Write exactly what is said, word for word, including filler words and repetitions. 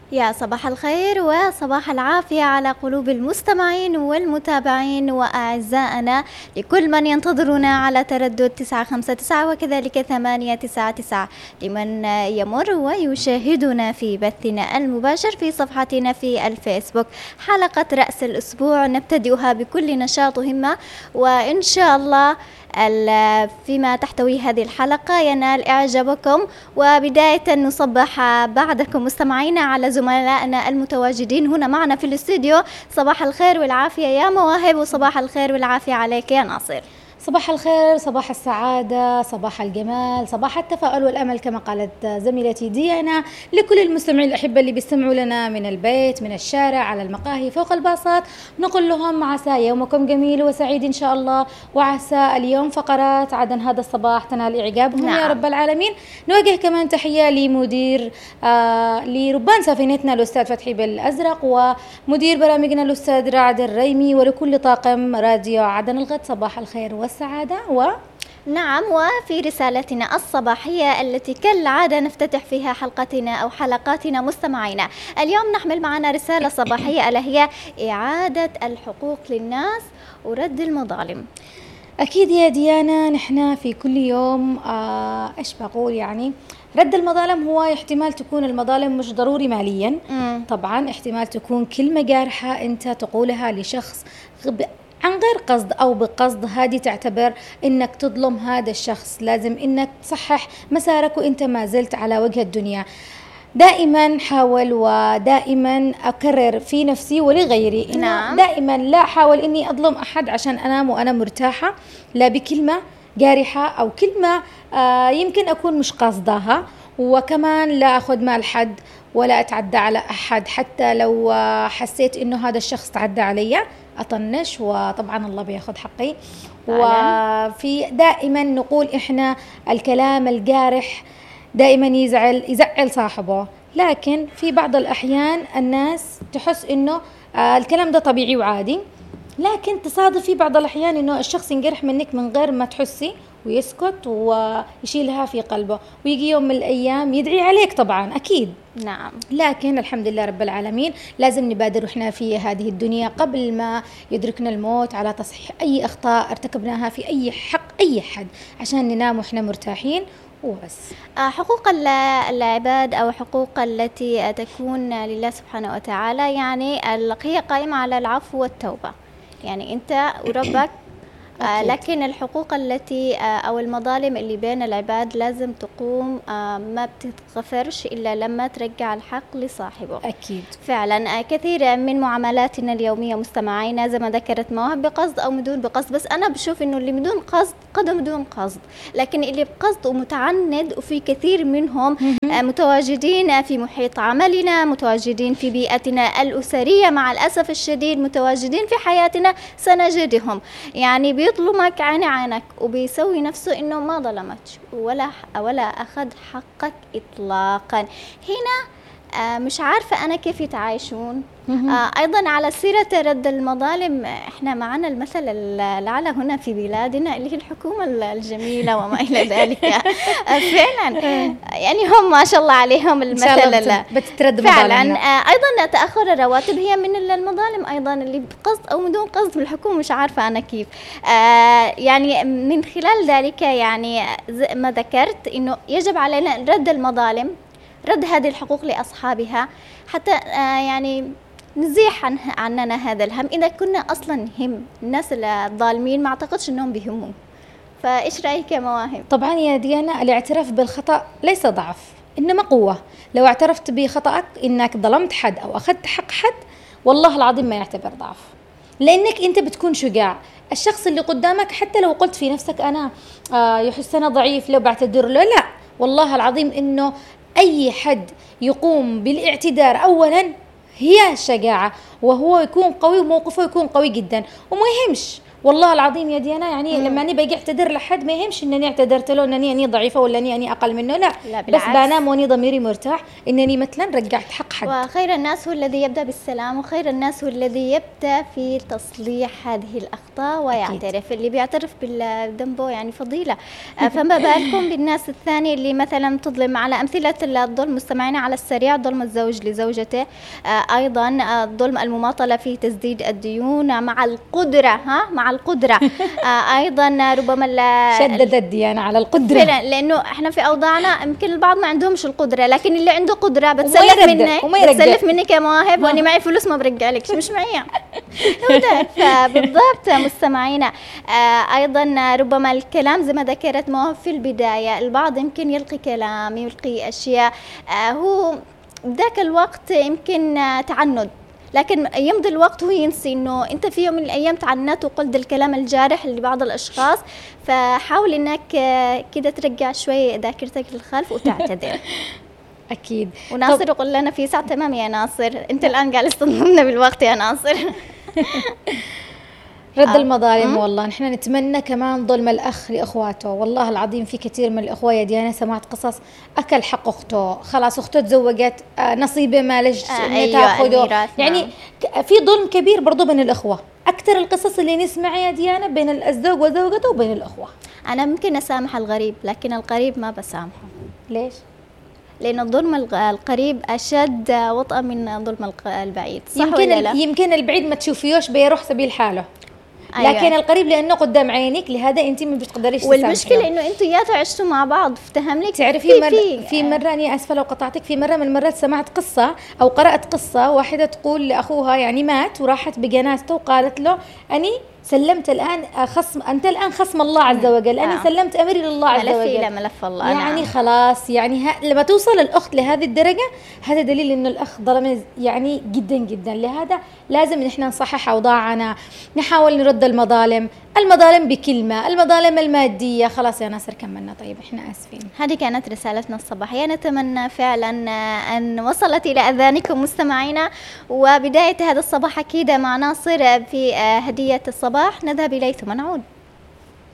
يا صباح الخير وصباح العافية على قلوب المستمعين والمتابعين وأعزائنا لكل من ينتظرنا على تردد تسعة خمسة تسعة وكذلك ثمانية تسعة تسعة، لمن يمر ويشاهدنا في بثنا المباشر في صفحتنا في الفيسبوك. حلقة رأس الأسبوع نبتدئها بكل نشاط وهمة، وإن شاء الله فيما تحتوي هذه الحلقة ينال إعجابكم. وبداية نصبح بعدكم مستمعينا على زملائنا المتواجدين هنا معنا في الاستوديو. صباح الخير والعافية يا مواهب، وصباح الخير والعافية عليك يا ناصر. صباح الخير، صباح السعادة، صباح الجمال، صباح التفاؤل والأمل كما قالت زميلتي ديانا لكل المستمعين الأحبة اللي بيستمعوا لنا من البيت، من الشارع، على المقاهي، فوق الباصات. نقول لهم عسى يومكم جميل وسعيد إن شاء الله، وعسى اليوم فقرات عدن هذا الصباح تنال إعجابهم نعم. يا رب العالمين. نوجه كمان تحية لمدير آه لربان سفينتنا الأستاذ فتحي بالأزرق، ومدير برامجنا الأستاذ رعد الريمي، ولكل طاقم راديو عدن الغد صباح الخير والسعادة. و نعم، وفي رسالتنا الصباحية التي كالعادة نفتتح فيها حلقتنا أو حلقاتنا مستمعينا، اليوم نحمل معنا رسالة صباحية ألا هي إعادة الحقوق للناس ورد المظالم. أكيد يا ديانا، نحن في كل يوم آه إيش بقول يعني رد المظالم هو احتمال تكون المظالم مش ضروري ماليا. مم. طبعا احتمال تكون كلمة جارحة أنت تقولها لشخص عن غير قصد أو بقصد، هذه تعتبر إنك تظلم هذا الشخص. لازم إنك تصحح مسارك وإنت ما زلت على وجه الدنيا. دائما حاول ودائما أكرر في نفسي ولغيري إنه نعم. دائما لا أحاول إني أظلم أحد عشان أنام وأنا مرتاحة، لا بكلمة جارحة أو كلمة آه يمكن أكون مش قصدها. وكمان لا أخذ مال حد ولا أتعدى على أحد، حتى لو حسيت إنه هذا الشخص تعدى علي أطنش، وطبعا الله بياخذ حقي. وفي دائما نقول إحنا الكلام الجارح دائما يزعل يزعل صاحبه، لكن في بعض الأحيان الناس تحس إنه آه الكلام ده طبيعي وعادي، لكن تصادف في بعض الأحيان إنه الشخص ينجرح منك من غير ما تحسي ويسكت ويشيلها في قلبه، ويجي يوم من الأيام يدعي عليك طبعا أكيد. نعم. لكن الحمد لله رب العالمين لازم نبادر إحنا في هذه الدنيا قبل ما يدركنا الموت على تصحيح أي أخطاء ارتكبناها في أي حق أي حد، عشان ننام وإحنا مرتاحين وبس. حقوق العباد أو حقوق التي تكون لله سبحانه وتعالى يعني هي قائمة على العفو والتوبة، يعني أنت وربك. آه لكن الحقوق التي آه أو المظالم اللي بين العباد لازم تقوم آه ما بتتغفرش إلا لما ترجع الحق لصاحبه. أكيد فعلا. آه كثير من معاملاتنا اليومية مستمعينا زي ما ذكرت مواهب بقصد أو بدون بقصد، بس أنا بشوف إنه اللي بدون قصد قد بدون قصد، لكن اللي بقصد ومتعند، وفي كثير منهم آه متواجدين في محيط عملنا، متواجدين في بيئتنا الأسرية، مع الأسف الشديد متواجدين في حياتنا سنجدهم يعني بيظلمك عين عينك وبيسوي نفسه إنه ما ظلمك ولا ولا أخذ حقك إطلاقا. هنا آه مش عارفة أنا كيف يتعايشون. آه أيضا على سيرة رد المظالم، إحنا معنا المثل الأعلى هنا في بلادنا اللي هي الحكومة الجميلة وما إلى ذلك. آه فعلا يعني هم ما شاء الله عليهم المثل بتترد فعلا. آه أيضا تأخر الرواتب هي من المظالم أيضا اللي بقصد أو بدون قصد من الحكومة، مش عارفة أنا كيف. آه يعني من خلال ذلك يعني ما ذكرت إنه يجب علينا رد المظالم، رد هذه الحقوق لأصحابها، حتى آه يعني نزيح عن عننا هذا الهم. إذا كنا أصلا نهم الناس الظالمين ما أعتقدش أنهم بيهمون. فإيش رأيك يا مواهب؟ طبعا يا ديانا، الاعتراف بالخطأ ليس ضعف إنما قوة. لو اعترفت بخطأك إنك ظلمت حد أو أخذت حق حد، والله العظيم ما يعتبر ضعف، لأنك أنت بتكون شجاع. الشخص اللي قدامك حتى لو قلت في نفسك أنا آه يحس أنا ضعيف لو بعتذر له، لا والله العظيم إنه أي حد يقوم بالاعتذار أولا هي شجاعة، وهو يكون قوي وموقفه يكون قوي جدا، وما يهمش والله العظيم يا ديانا يعني مم. لما أنا باجي أعتذر لحد ما يهمش إنني اعتذرت له إنني أني ضعيفة ولا أني أني أقل منه، لا, لا بس بنام وأني ضميري مرتاح إنني مثلا رجعت حق حد. وخير الناس هو الذي يبدأ بالسلام، وخير الناس هو الذي يبدأ في تصليح هذه الأخطاء ويعترف. اللي بيعترف بذنبه يعني فضيلة. فما بالكم بالناس الثانية اللي مثلا تظلم؟ على أمثلة الظلم مستمعين على السريع، ظلم الزوج لزوجته، أيضا ظلم المماطلة في تسديد الديون مع القدرة، ها مع القدرة. أيضا ربما شددت ديانا على القدرة، لأنه إحنا في أوضاعنا يمكن البعض ما عندهمش القدرة، لكن اللي عنده قدرة بتسلف منك بتسلف منك يا مواهب، وأنا معي فلوس ما برجع لك، مش معي. فبالضبط مستمعينا. أيضا ربما الكلام زي ما ذكرت مواهب في البداية، البعض يمكن يلقي كلام، يلقي أشياء هو ذاك الوقت يمكن تعنت، لكن يمضي الوقت وهو ينسي انه انت في يوم من الايام تعنت وقلت الكلام الجارح لبعض الاشخاص. فحاول انك كده ترجع شوي ذاكرتك للخلف وتعتذر. اكيد. وناصر يقول لنا في ساعة تمام يا ناصر، انت الان قاعد تنظمنا بالوقت يا ناصر. رد آه. المظالم، والله نحن نتمنى كمان ظلم الأخ لإخواته. والله العظيم في كثير من الإخوة يا ديانا سمعت قصص أكل حق أخته، خلاص أخته تزوجت، آه نصيبه ما ليش آه أيوة تاخده، يعني نعم. في ظلم كبير برضو بين الإخوة. أكثر القصص اللي نسمع يا ديانا بين الزوج وزوجته وبين الإخوة. أنا ممكن أسامح الغريب لكن القريب ما بسامحه. ليش؟ لأن الظلم القريب أشد وطأة من ظلم البعيد، صح يمكن ولا لا؟ يمكن البعيد ما تشوفيوش بيروح سبيل حاله، أيوة. لكن القريب لانه قدام عينك، لهذا انت ما بتقدريش تسامحيه. والمشكله انه انتوا يا عشتوا مع بعض افتهم لك. تعرفي في, مر... في مره اني اسفه لو قطعتك، في مره من المرات سمعت قصه او قرات قصه واحده تقول لاخوها يعني مات وراحت بجنازته وقالت له اني سلمت الان خصم، انت الان خصم الله عز وجل، انا آه. سلمت امري لله عز وجل، ملفي ملف الله. يعني نعم. خلاص يعني ها لما توصل الاخت لهذه الدرجه هذا دليل انه الاخ ظلم يعني جدا جدا. لهذا لازم نحن نصحح اوضاعنا، نحاول نرد المظالم، المظالم بكلمه، المظالم الماديه. خلاص يا ناصر كملنا. طيب احنا اسفين. هذه كانت رسالتنا الصباحيه، نتمنى فعلا ان وصلت الى اذانكم مستمعينا. وبدايه هذا الصباح اكيد مع ناصر في هديه الصباح، نذهب اليه ثم نعود.